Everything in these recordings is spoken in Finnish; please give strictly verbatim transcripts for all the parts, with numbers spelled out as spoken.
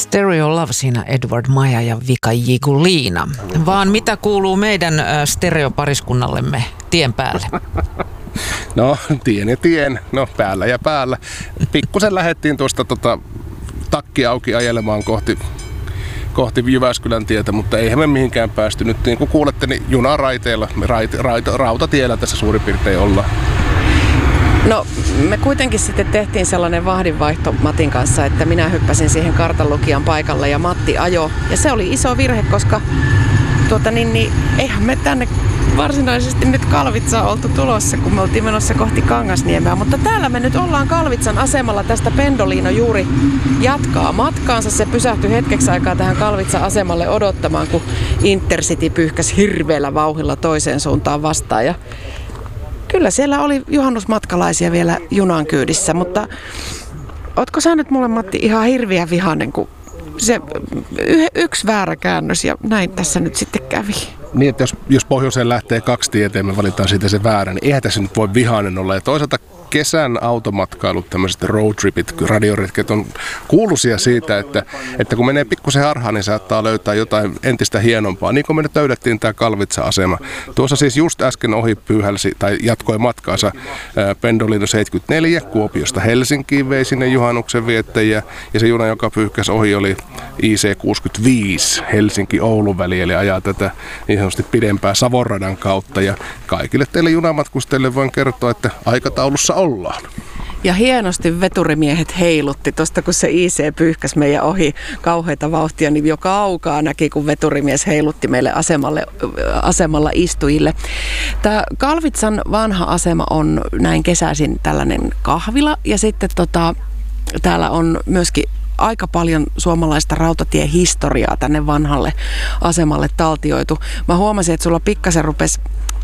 Stereo Love siinä Edward Maja ja Vika Jiguliina. Vaan mitä kuuluu meidän stereopariskunnallemme tien päälle? No, tien ja tien. No, päällä ja päällä. Pikkusen lähdettiin tuosta tota, takki auki ajelemaan kohti, kohti Jyväskylän tietä, mutta eihän me mihinkään päästy. Nyt niin kuin kuulette, niin junaraiteilla, rait, rait, rautatiellä tässä suurin piirtein ollaan. No, me kuitenkin sitten tehtiin sellainen vahdinvaihto Matin kanssa, että minä hyppäsin siihen kartanlukijan paikalle ja Matti ajo. Ja se oli iso virhe, koska tuota, niin, niin, eihän me tänne varsinaisesti nyt Kalvitsaan oltu tulossa, kun me oltiin menossa kohti Kangasniemeä. Mutta täällä me nyt ollaan Kalvitsan asemalla. Tästä Pendolino juuri jatkaa matkaansa. Se pysähtyi hetkeksi aikaa tähän Kalvitsan asemalle odottamaan, kun Intercity pyyhkäsi hirveällä vauhdilla toiseen suuntaan vastaan. Ja kyllä siellä oli juhannusmatkalaisia vielä junan kyydissä, mutta ootko sä nyt mulle, Matti, ihan hirviä vihainen, kun se y- yksi väärä käännös ja näin tässä nyt sitten kävi. Niin, että jos, jos pohjoiseen lähtee kaksi tietä ja me valitaan siitä se väärä, niin eihän tässä nyt voi vihainen olla. Ja toisaalta kesän automatkailut, tämmöiset roadtripit, radioretket on kuuluisia siitä, että, että kun menee pikkusen harhaan, niin saattaa löytää jotain entistä hienompaa. Niin kuin me nyt löydettiin tämä Kalvitsa-asema. Tuossa siis just äsken ohi pyyhälsi tai jatkoi matkaansa ää, Pendolino seitsemänkymmentäneljä Kuopiosta Helsinkiin, vei sinne juhannuksen viettäjiä. Ja se juna, joka pyyhkäsi ohi, oli I C kuusikymmentäviisi Helsinki-Oulun väli, eli ajaa tätä niin sanotusti pidempää Savonradan kautta. Ja kaikille teille junamatkustajille voin kertoa, että aikataulussa ollaan. Ja hienosti veturimiehet heilutti tuosta, kun se I C pyyhkäsi meidän ohi kauheita vauhtia, niin jo kaukaa näki, kun veturimies heilutti meille asemalle, asemalla istujille. Tämä Kalvitsan vanha asema on näin kesäisin tällainen kahvila, ja sitten tota, täällä on myöskin aika paljon suomalaista rautatiehistoriaa tänne vanhalle asemalle taltioitu. Mä huomasin, että sulla pikkasen rupesi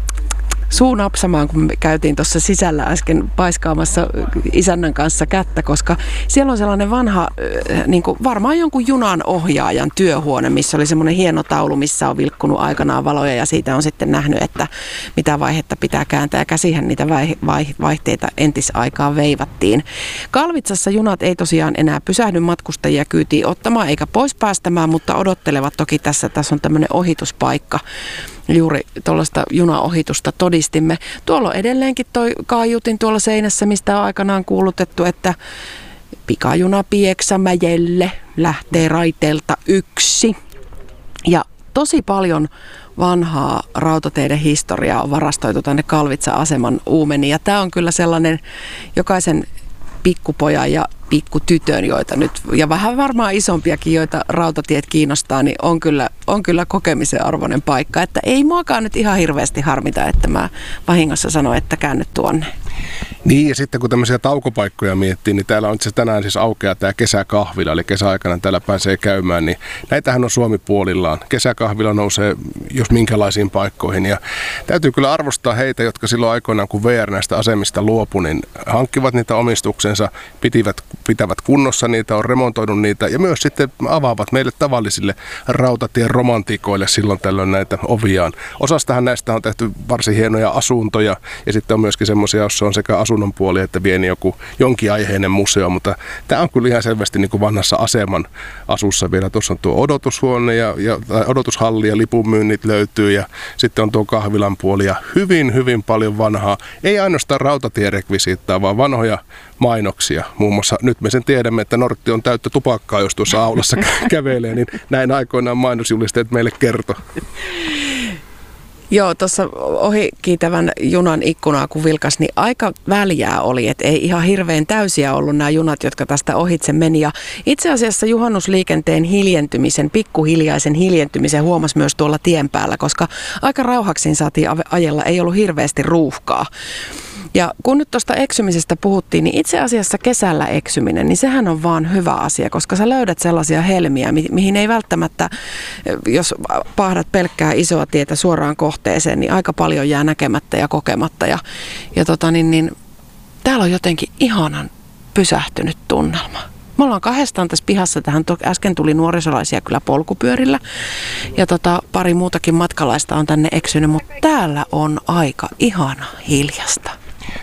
suu napsamaan, kun me käytiin tuossa sisällä äsken paiskaamassa isännän kanssa kättä, koska siellä on sellainen vanha, niin kuin varmaan jonkun junan ohjaajan työhuone, missä oli semmoinen hieno taulu, missä on vilkkunut aikanaan valoja, ja siitä on sitten nähnyt, että mitä vaihetta pitää kääntää, ja käsihän niitä vai, vai, vaihteita entisaikaan veivattiin. Kalvitsassa junat ei tosiaan enää pysähdy matkustajia kyytiin ottamaan eikä pois päästämään, mutta odottelevat toki tässä. Tässä on tämmöinen ohituspaikka. Juuri tuollaista junaohitusta todistimme. Tuolla on edelleenkin toi kaiutin tuolla seinässä, mistä on aikanaan kuulutettu, että pikajuna Pieksämäelle lähtee raiteelta yksi. Ja tosi paljon vanhaa rautateiden historiaa on varastoitu tänne Kalvitsa-aseman uumeniin. Ja tämä on kyllä sellainen jokaisen pikkupojan ja pikkutytön, joita nyt, ja vähän varmaan isompiakin, joita rautatiet kiinnostaa, niin on kyllä, on kyllä kokemisen arvoinen paikka. Että ei muakaan nyt ihan hirveästi harmita, että mä vahingossa sanoin, että käänny tuonne. Niin, ja sitten kun tämmöisiä taukopaikkoja miettii, niin täällä on itse tänään siis aukeaa tämä kesäkahvila, eli kesäaikana täällä pääsee käymään, niin näitähän on Suomi puolillaan. Kesäkahvila nousee jos minkälaisiin paikkoihin, ja täytyy kyllä arvostaa heitä, jotka silloin aikoinaan, kun V R näistä asemista luopui, niin hankkivat niitä omistuksensa, pitivät, pitävät kunnossa niitä, on remontoinut niitä, ja myös sitten avaavat meille tavallisille rautatien romantiikoille silloin tällöin näitä oviaan. Osastahan näistä on tehty varsin hienoja asuntoja, ja sitten on myöskin semmoisia, joissa on sekä asunnon puoli, että pieni joku jonkin aiheinen museo, mutta tämä on kyllä ihan selvästi niin kuin vanhassa aseman asussa vielä. Tuossa on tuo odotushuone ja, ja odotushalli ja lipunmyynnit löytyy, ja sitten on tuo kahvilan puoli ja hyvin, hyvin paljon vanhaa, ei ainoastaan rautatierekvisiittaa, vaan vanhoja mainoksia. Muun muassa nyt me sen tiedämme, että Nortti on täyttä tupakkaa, jos tuossa aulassa kävelee, niin näin aikoinaan mainosjulisteet meille kertoo. Joo, tuossa ohikiitävän junan ikkunaa kun vilkas, niin aika väljää oli, että ei ihan hirveän täysiä ollut nämä junat, jotka tästä ohitse meni. Ja itse asiassa juhannusliikenteen hiljentymisen, pikkuhiljaisen hiljentymisen huomasi myös tuolla tien päällä, koska aika rauhaksin saatiin ajella, ei ollut hirveästi ruuhkaa. Ja kun nyt tuosta eksymisestä puhuttiin, niin itse asiassa kesällä eksyminen, niin sehän on vaan hyvä asia, koska sä löydät sellaisia helmiä, mi- mihin ei välttämättä, jos pahdat pelkkää isoa tietä suoraan kohteeseen, niin aika paljon jää näkemättä ja kokematta. Ja, ja tota niin, niin, täällä on jotenkin ihanan pysähtynyt tunnelma. Me ollaan kahdestaan tässä pihassa, tähän äsken tuli nuorisolaisia kyllä polkupyörillä ja tota, pari muutakin matkalaista on tänne eksynyt, mutta täällä on aika ihana hiljasta.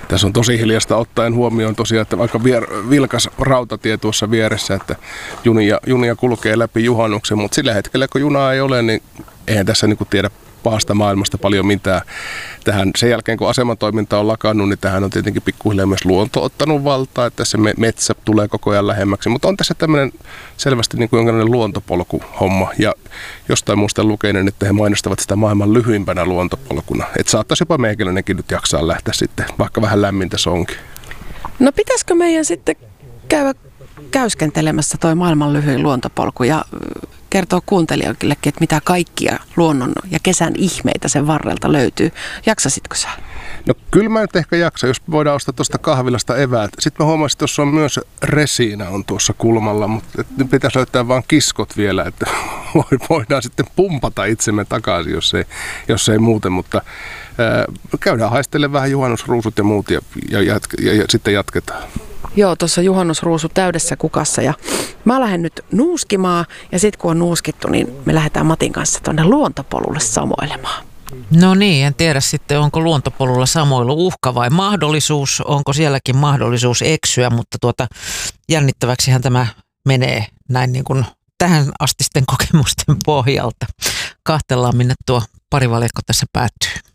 Tässä on tosi hiljasta ottaen huomioon tosiaan, että aika vier- vilkas rautatie tuossa vieressä, että junia, junia kulkee läpi juhannuksen, mutta sillä hetkellä kun junaa ei ole, niin eihän tässä niin kuin tiedä pahasta maailmasta paljon mitään. Tähän, sen jälkeen kun asematoiminta on lakannut, niin tähän on tietenkin pikkuhiljaa myös luonto ottanut valtaa, että se metsä tulee koko ajan lähemmäksi, mutta on tässä tämmöinen selvästi niin kuin jonkinlainen luontopolkuhomma, ja jostain muista lukeinen, että he mainostavat sitä maailman lyhyimpänä luontopolkuna, että saattaisi jopa meikäläinenkin nyt jaksaa lähteä sitten, vaikka vähän lämmintä se onkin. No pitäisikö meidän sitten käydä käyskentelemässä toi maailman lyhyin luontopolku ja kertoo kuuntelijoillekin, että mitä kaikkia luonnon ja kesän ihmeitä sen varrelta löytyy. Jaksasitko sä? No kyllä mä nyt ehkä jaksa, jos voidaan ostaa tuosta kahvilasta eväät. Sitten mä huomasin, että tuossa on myös resiina on tuossa kulmalla, mutta nyt pitäisi löytää vaan kiskot vielä, että voidaan sitten pumpata itsemme takaisin, jos ei, jos ei muuten. Mutta ää, käydään haistelemaan vähän juhannusruusut ja muut ja, ja, jatke, ja, ja sitten jatketaan. Joo, tuossa juhannusruusu täydessä kukassa ja mä lähden nyt nuuskimaan ja sitten kun on nuuskittu, niin me lähdetään Matin kanssa tuonne luontopolulle samoilemaan. No niin, en tiedä sitten onko luontopolulla samoilu uhka vai mahdollisuus, onko sielläkin mahdollisuus eksyä, mutta tuota jännittäväksihän tämä menee näin niin kuin tähän astisten kokemusten pohjalta. Kahtellaan minne tuo parivaljakko tässä päättyy.